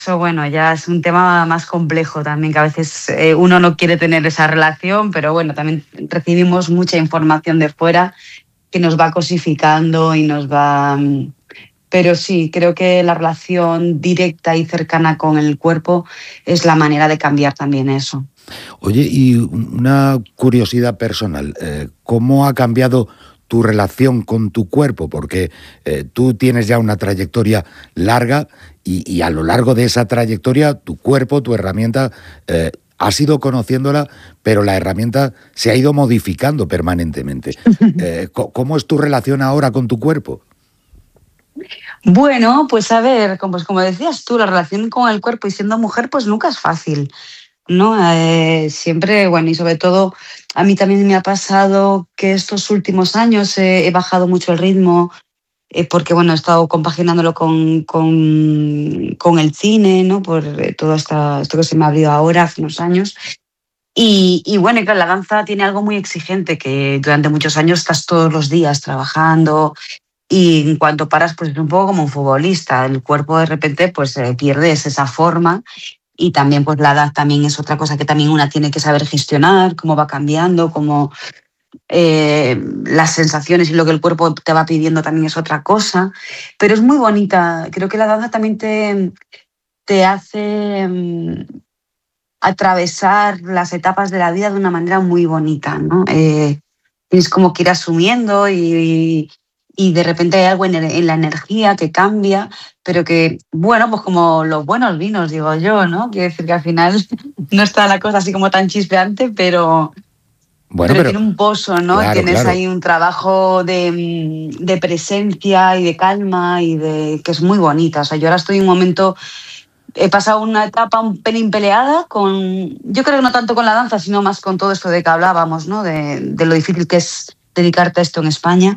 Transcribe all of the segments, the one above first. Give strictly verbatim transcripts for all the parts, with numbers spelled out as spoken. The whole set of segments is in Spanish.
eso, bueno, ya es un tema más complejo también, que a veces eh, uno no quiere tener esa relación, pero bueno, también recibimos mucha información de fuera que nos va cosificando y nos va... mm, Pero sí, creo que la relación directa y cercana con el cuerpo es la manera de cambiar también eso. Oye, y una curiosidad personal, eh, ¿cómo ha cambiado tu relación con tu cuerpo? Porque eh, tú tienes ya una trayectoria larga y, y a lo largo de esa trayectoria tu cuerpo, tu herramienta, eh, has ido conociéndola, pero la herramienta se ha ido modificando permanentemente. Eh, ¿Cómo es tu relación ahora con tu cuerpo? Bueno, pues a ver, como, pues como decías tú, la relación con el cuerpo y siendo mujer pues nunca es fácil, ¿no? Eh, siempre, bueno, y sobre todo a mí también me ha pasado que estos últimos años eh, he bajado mucho el ritmo, eh, porque, bueno, he estado compaginándolo con, con, con el cine, ¿no? Por eh, todo esta, esto que se me abrió ahora hace unos años. Y, y bueno, y claro, la danza tiene algo muy exigente, que durante muchos años estás todos los días trabajando y en cuanto paras, pues es un poco como un futbolista. El cuerpo de repente pues eh, pierdes esa forma y también pues la edad también es otra cosa que también una tiene que saber gestionar, cómo va cambiando, cómo eh, las sensaciones y lo que el cuerpo te va pidiendo también es otra cosa. Pero es muy bonita. Creo que la danza también te, te hace mm, atravesar las etapas de la vida de una manera muy bonita, ¿no? Eh, es como que ir asumiendo y, y de repente hay algo en, el- en la energía que cambia, pero que, bueno, pues como los buenos vinos, digo yo, ¿no? Quiere decir que al final no está la cosa así como tan chispeante, pero, Bueno, pero pero tiene un pozo, ¿no? claro, Tienes claro. ahí un trabajo de, mm, de presencia y de calma y de que es muy bonita. O sea, yo ahora estoy en un momento. He pasado una etapa un pelín peleada con, yo creo que no tanto con la danza, sino más con todo esto de que hablábamos, ¿no? De, de lo difícil que es dedicarte a esto en España.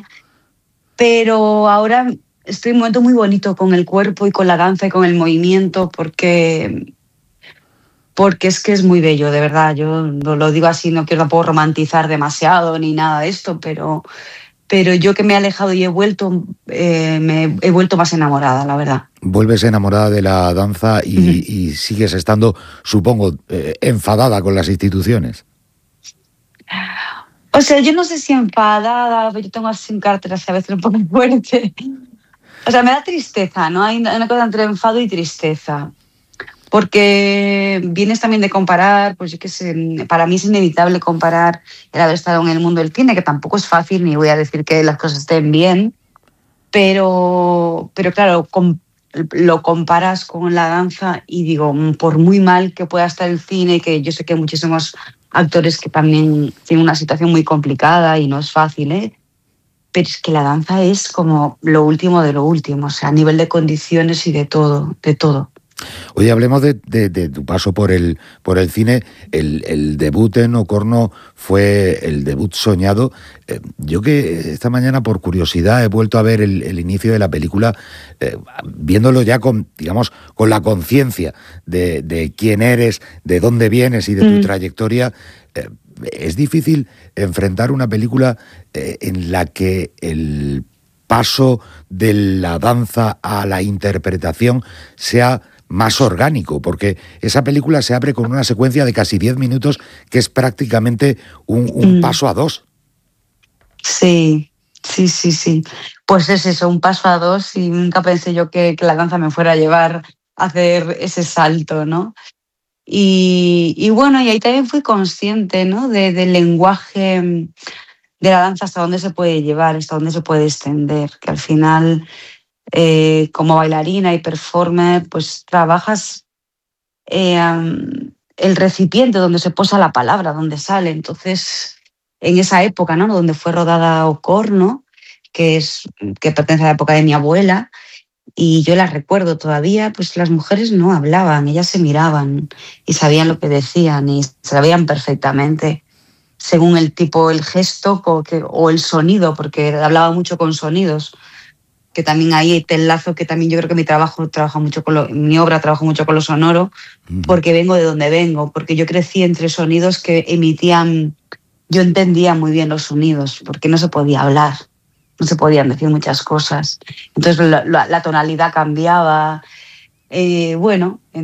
Pero ahora estoy en un momento muy bonito con el cuerpo y con la danza y con el movimiento, porque, porque es que es muy bello, de verdad. Yo lo, lo digo así, no quiero tampoco romantizar demasiado ni nada de esto, pero, pero yo que me he alejado y he vuelto, eh, me he vuelto más enamorada, la verdad. Vuelves enamorada de la danza y, y sigues estando, supongo, eh, enfadada con las instituciones. O sea, yo no sé si enfadada, pero yo tengo así un carácter así a veces un poco fuerte. O sea, me da tristeza, ¿no? Hay una cosa entre enfado y tristeza. Porque vienes también de comparar, pues yo qué sé, para mí es inevitable comparar el haber estado en el mundo del cine, que tampoco es fácil, ni voy a decir que las cosas estén bien, pero, pero claro, com- lo comparas con la danza y digo, mm, por muy mal que pueda estar el cine, que yo sé que hay muchísimos actores que también tienen una situación muy complicada y no es fácil, ¿eh? Pero es que la danza es como lo último de lo último, o sea, a nivel de condiciones y de todo, de todo. Oye, hablemos de, de, de tu paso por el, por el cine. El, el debut en Ocorno fue el debut soñado. Eh, yo que esta mañana, por curiosidad, he vuelto a ver el, el inicio de la película, eh, viéndolo ya con, digamos, con la conciencia de, de quién eres, de dónde vienes y de tu Mm. trayectoria. Eh, es difícil enfrentar una película eh, en la que el paso de la danza a la interpretación sea más orgánico, porque esa película se abre con una secuencia de casi diez minutos que es prácticamente un, un Mm. paso a dos. Sí, sí, sí, sí. Pues es eso, un paso a dos y nunca pensé yo que, que la danza me fuera a llevar a hacer ese salto, ¿no? Y, y bueno, y ahí también fui consciente, ¿no? De- del lenguaje mm, de la danza, hasta dónde se puede llevar, hasta dónde se puede extender, que al final, eh, como bailarina y performer, pues trabajas eh, um, el recipiente donde se posa la palabra, donde sale. Entonces, en esa época, ¿no? Donde fue rodada Ocorno, que, es, que pertenece a la época de mi abuela, y yo la recuerdo todavía, pues las mujeres no hablaban, ellas se miraban y sabían lo que decían y sabían perfectamente según el tipo, el gesto o, que, o el sonido, porque hablaba mucho con sonidos, que también ahí te enlazo, que también yo creo que mi trabajo trabaja mucho con lo, mi obra trabaja mucho con lo sonoro, Uh-huh. porque vengo de donde vengo, porque yo crecí entre sonidos que emitían, yo entendía muy bien los sonidos, porque no se podía hablar, no se podían decir muchas cosas. Entonces la, la, la tonalidad cambiaba, eh, bueno,